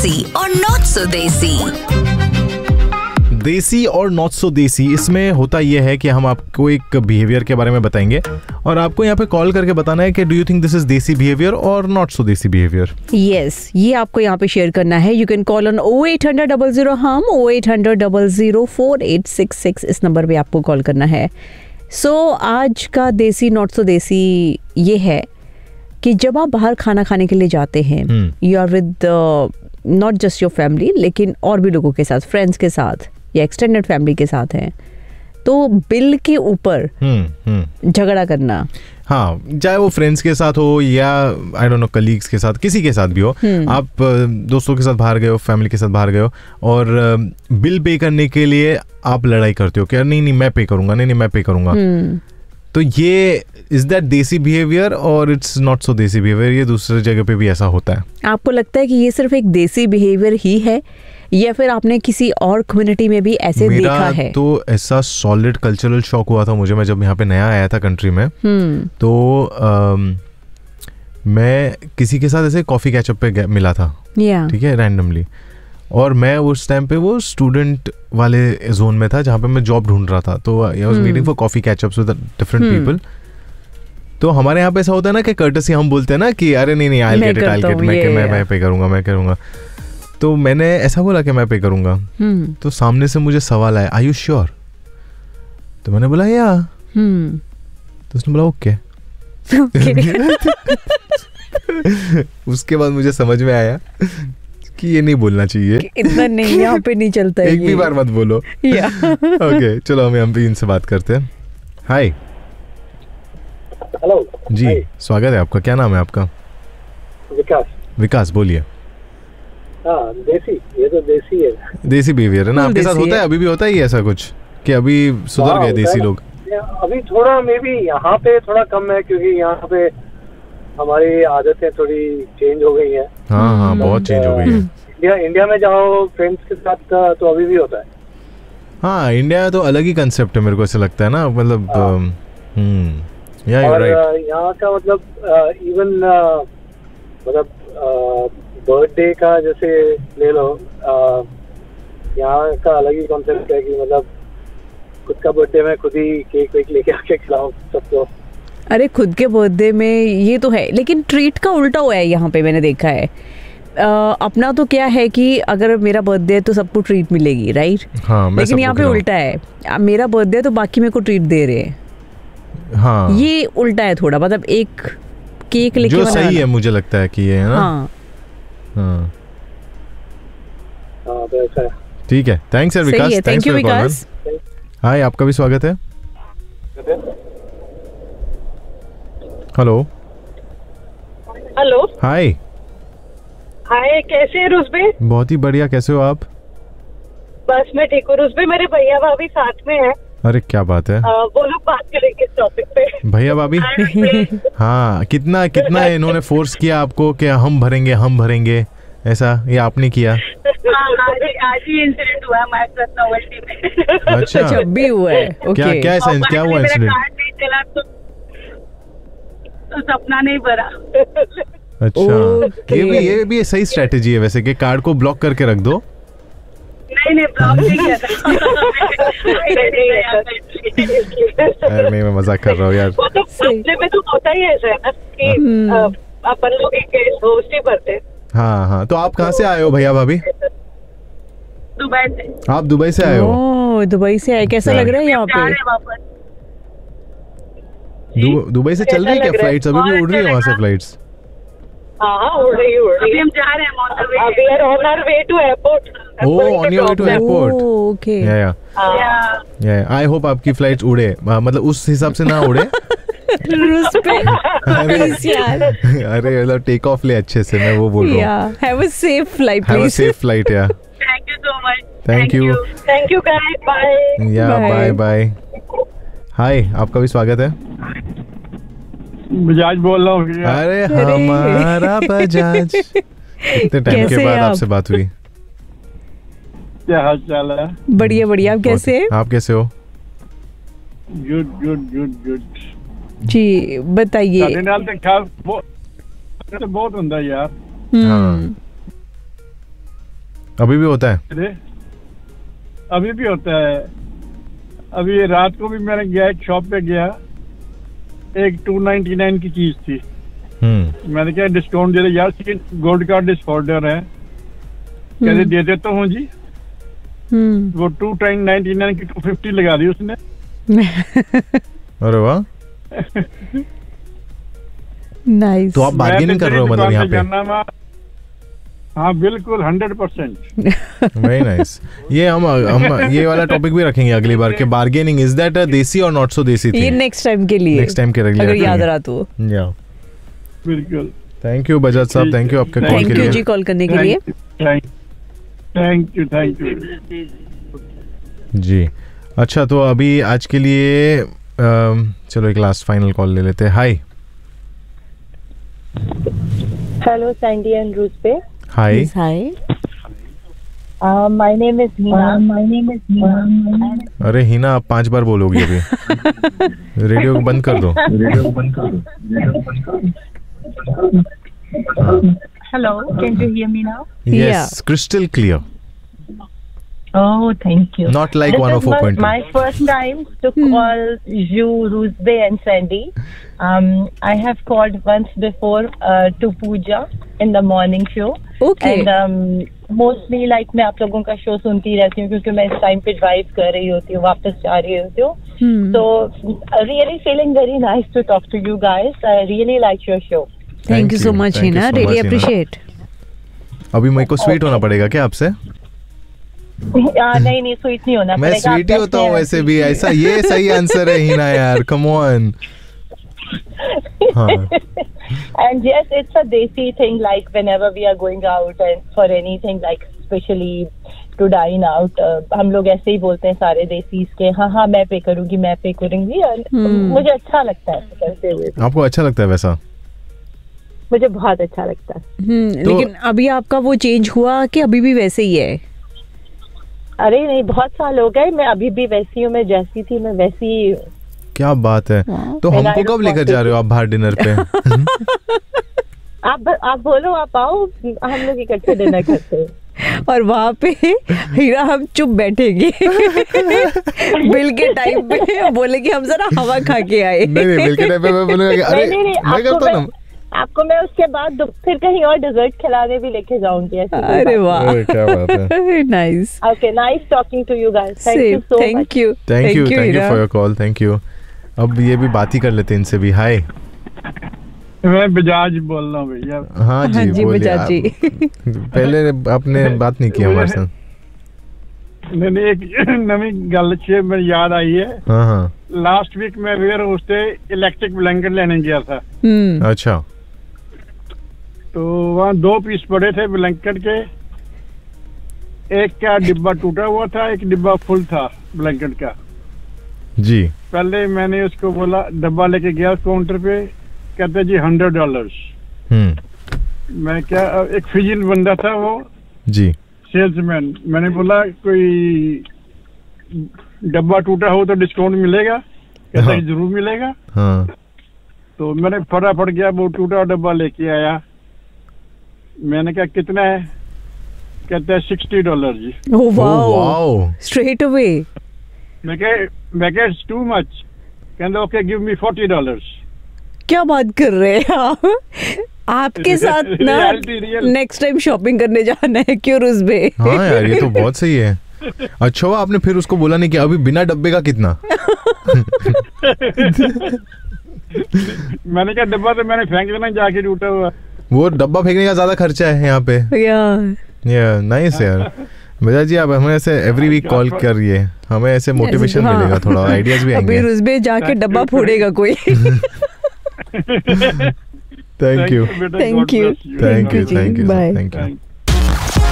देसी और not so देसी। देसी और नॉट सो देसी, इसमें होता यह है कि हम आपको एक बिहेवियर के बारे में बताएंगे और आपको यहाँ पे कॉल करके बताना है कि do you think this is देसी बिहेवियर और नॉट सो देसी बिहेवियर। यस, ये आपको यहाँ पे शेयर करना है। यू कैन कॉल ऑन 0800 हम 0800 इस नंबर पे आपको कॉल करना है। सो आज का देसी नॉट सो देसी ये है कि जब आप बाहर खाना खाने के लिए जाते हैं, you are with not just your family, लेकिन और भी लोगों के साथ, फ्रेंड्स के साथ या एक्सटेंडेड फैमिली के साथ हैं, तो बिल के ऊपर झगड़ा करना। हाँ, चाहे वो फ्रेंड्स के साथ हो या आई डोंट नो कलीग्स के साथ, किसी के साथ भी हो। आप दोस्तों के साथ बाहर गए हो, फैमिली के साथ बाहर गए हो और बिल पे करने के लिए आप लड़ाई करते हो कि नहीं नहीं मैं पे करूंगा, नहीं नहीं मैं पे करूंगा। तो ये इज दैट देसी बिहेवियर और इट्स नॉट सो देसी बिहेवियर? ये दूसरी जगह पे भी ऐसा होता है? आपको लगता है कि ये सिर्फ एक देसी बिहेवियर ही है या फिर आपने किसी और कम्युनिटी में भी ऐसे देखा है? तो ऐसा सॉलिड कल्चरल शॉक हुआ था मुझे, मैं जब यहाँ पे नया आया था कंट्री में। तो मैं किसी के साथ ऐसे कॉफी कैचअप पे मिला था, ठीक है, रैंडमली। और मैं उस टाइम पे वो स्टूडेंट वाले जोन में था जहाँ पे मैं जॉब ढूंढ रहा था। तो I was meeting for coffee catch-ups with different people. तो हमारे यहाँ पे ऐसा होता है ना कि कर्टसी हम बोलते हैं ना कि अरे नहीं नहीं आई गेट इट, मैं पे करूंगा, मैं करूंगा। तो मैंने ऐसा बोला कि मैं पे करूंगा। तो सामने से मुझे सवाल आया, आर यू श्योर? तो मैंने बोला या। तो उसने बोला ओके। उसके बाद मुझे समझ में आया कि ये नहीं बोलना चाहिए, इतना नहीं, यहाँ पे नहीं चलता है। एक भी बार मत बोलो। ओके, चलो हम भी इनसे बात करते हैं। हाय। हेलो जी, स्वागत है आपका। क्या नाम है आपका? विकास। विकास, बोलिए। हाँ, देसी, ये तो देसी है। देसी बिहेवियर है ना? आपके साथ होता है, अभी भी होता है ऐसा कुछ कि अभी सुधर गए देसी लोग? अभी थोड़ा मे बी यहाँ पे थोड़ा कम है क्योंकि यहाँ पे हमारी आदतें थोड़ी चेंज हो गई है। हाँ हाँ, बहुत चेंज हो गई है। इंडिया में जाओ फ्रेंड्स के साथ तो अभी भी होता है। हाँ, इंडिया तो अलग ही कंसेप्ट है, मेरे को ऐसा लगता है ना, मतलब और यहाँ का मतलब इवन मतलब बर्थडे का जैसे ले लो, यहाँ का अलग ही कॉन्सेप्ट है कि मतलब खुद का बर्थडे में खुद ही केक वेक लेके आके खिलाओ सबको। अरे खुद के बर्थडे में ये तो है, लेकिन ट्रीट का उल्टा हुआ है यहाँ पे, मैंने देखा है। अपना तो क्या है कि अगर मेरा बर्थडे है तो सबको ट्रीट मिलेगी, राइट? हाँ, लेकिन यहाँ पे उल्टा है, मेरा बर्थडे है तो बाकी मेरे को ट्रीट दे रहे हैं। हाँ, ये उल्टा है थोड़ा, मतलब एक केक लेके जो सही है मुझे लगता है कि ये है ना। हाँ हाँ, तो ठीक है, थैंक्स यार विकास। थैंक यू विकास। हाय, आपका भी स्वागत है। हेलो। हेलो। हाय। हाय, कैसे हैं रुस्बे? बहुत ही बढ़िया, कैसे हो आप? बस मैं ठीक हूँ रुस्बे, मेरे भैया भाभी साथ में है। अरे क्या बात है। वो लोग बात करेंगे इस टॉपिक पे। भैया भाभी? हाँ, कितना कितना इन्होंने फोर्स किया आपको कि हम भरेंगे ऐसा, ये आपने किया? आज ही इंसिडेंट हुआ हमारे साथ नोवेल्टी में। अच्छा, जब भी हुआ है। क्या क्या हुआ इंसिडेंट? तो सपना नहीं भरा। अच्छा, ये भी सही स्ट्रेटेजी है वैसे कि कार्ड को ब्लॉक करके रख दो। नहीं ब्लॉक नहीं किया था। नहीं, मैं मजाक कर रहा हूँ यार। वो तो अपने में तो होता ही ऐसा है ना कि अपन लोग एक होस्ट ही भरते। हाँ हाँ, तो आप कहाँ से आए हो भैया भाभी? दुबई से। आप दुबई से आए हो? ओह, दुबई से आए। कैसा लग रहा है यहाँ पे? दुबई से चल रही है क्या फ्लाइट्स? अभी भी उड़ रही है वहाँ से फ्लाइट्स? हाँ, उड़ रही है। हम जा रहे हैं on our way to airport. Oh, on your way to airport. Oh, okay. Yeah. I hope आपकी फ्लाइट्स उड़े, मतलब उस हिसाब से ना उड़े। अरे मतलब टेक ऑफ ले अच्छे से, मैं वो बोल रहा हूँ। Have a safe flight, please. Have a safe flight, yeah. Thank you so much. Thank you. Thank you guys. Bye. Yeah, bye. हाय, आपका भी स्वागत है। बजाज बोल रहा हूँ। अरे हमारा बजाज। कितने टाइम के बाद आपसे बात हुई। क्या हाल चाल है? बढ़िया बढ़िया, आप कैसे हैं? आप कैसे हो? गुड जी, बताइए। बहुत ਹੁੰਦਾ यार। अभी भी होता है? अभी भी होता है। अभी रात को भी मैंने गया, एक शॉप पे गया, एक 299 की चीज थी। मैंने क्या डिस्काउंट दे दे यार, गोल्ड कार्ड डिस होल्डर है, कहते दे देता हूँ जी। वो 299 की 250 लगा दी उसने। अरे वाह, नाइस। तो आप बार्गेनिंग कर रहे हो मतलब यहाँ पे? हाँ बिल्कुल, 100%। Very nice. ये हम ये वाला टॉपिक भी रखेंगे अगली बार के बार्गेनिंग। इज दैट अ देसी और नॉट सो देसी थिंग? ये नेक्स्ट टाइम के लिए, नेक्स्ट टाइम के लिए अगर याद रहा तो। या बिल्कुल। थैंक यू बजाज साहब, थैंक यू आपके कॉल के लिए। थैंक यू जी कॉल करने के लिए। थैंक यू जी। अच्छा, तो अभी आज के लिए चलो एक लास्ट फाइनल कॉल ले लेते हैं। हाय। हेलो सैंडी एंड रूज पे। हाय। हाय। माय नेम इज हीना। अरे हीना, आप 5 बार बोलोगी अभी। रेडियो को बंद कर दो। Hello, can you hear me now? Yes, crystal clear. Oh, thank you. Not like 104.2. My first time to call you, Ruzbe and Sandy. I have called once before to Pooja in the morning show. Okay. And mostly like मैं आप लोगों का show सुनती रहती हूँ क्योंकि मैं इस टाइम पे ड्राइव कर रही होती हूँ, वापस जा रही होती हूँ. So really feeling very nice to talk to you guys. I really like your show. Thank you so much, Hina. Really appreciate. अभी मेरे को स्वीट होना पड़ेगा क्या आपसे? नहीं स्वीट नहीं होना मैं स्वीट ही होता हूँ वैसे भी। ऐसा ये सही आंसर है हीना यार, come on. And yes, it's a desi thing, like whenever we are going out and for anything like especially to dine out, हम लोग ऐसे ही बोलते हैं सारे देसीज के, हाँ मैं पे करूंगी, मैं पे करूंगी। और मुझे अच्छा लगता है करते हुए। आपको अच्छा लगता है वैसा? मुझे बहुत अच्छा लगता है। लेकिन अभी आपका वो चेंज हुआ कि अभी भी वैसे ही है? अरे नहीं, बहुत साल हो गए, मैं अभी भी वैसी हूँ, मैं जैसी थी मैं वैसी ही हूँ। क्या बात है। तो हमको कब लेकर जा रहे हो आप बाहर डिनर पे? आप बोलो, आप आओ, हम लोग इकट्ठे डिनर करते हैं। और वहाँ पे हीरा हम चुप बैठेंगे बिल के टाइम पे, बोले कि हम जरा हवा खा के आए। नहीं बिल के टाइम पे मैं बोलूँगा अरे मैं करता हूँ ना, आपको मैं उसके बाद फिर कहीं और डेजर्ट खिलाने भी लेके जाऊंगी। अरे वाह, क्या बात है। Nice. Okay, nice talking to you guys. Thank you so much. Thank you for your call. Thank you. अब ये भी बात ही कर लेते हैं इनसे भी। हाय, मैं बजाज बोल रहा हूँ भैया। हाँ जी बजाज जी। पहले आपने बात नहीं की हमारे साथ। नहीं, एक नवी गल मेरी याद आई है। हाँ। लास्ट वीक मैं वेयर हाउस से इलेक्ट्रिक ब्लैंकेट लेने गया था। अच्छा। तो वहाँ 2 पीस पड़े थे ब्लैंकेट के, एक का डिब्बा टूटा हुआ था, एक डिब्बा फुल था ब्लैंकेट का जी। पहले मैंने उसको बोला, डब्बा लेके गया काउंटर पे, कहते जी $100। मैं क्या, एक फिजिल बंदा था वो जी, सेल्समैन। मैंने बोला कोई डब्बा टूटा हो तो डिस्काउंट मिलेगा? कहता है जरूर मिलेगा। हाँ। तो मैंने फटाफट गया, वो टूटा डब्बा लेके आया। मैंने कहा कितना है? कहता है $60 जी। Oh wow, straight away. मैं कहा इट्स टू मच। कहते ओके गिव मी $40। क्या बात कर रहे हैं आप? आपके साथ ना नेक्स्ट टाइम शॉपिंग करने जाना है क्यों रुज़बे? हाँ यार, ये तो बहुत सही है। अच्छा हुआ आपने फिर उसको बोला नहीं कि अभी बिना डब्बे का कितना? मैंने कहा डब्बा तो मैंने फेंक देना जाके टूटा हुआ। वो डब्बा फेंकने का ज्यादा खर्चा है यहाँ पे। यार नाइस यार। बजाज जी, आप हमें ऐसे एवरी वीक कॉल करिए, हमें ऐसे मोटिवेशन मिलेगा, थोड़ा आइडियाज भी आएंगे। अभी रुज़बे जाके डब्बा फोड़ेगा कोई। Thank you. Thank you. Bye.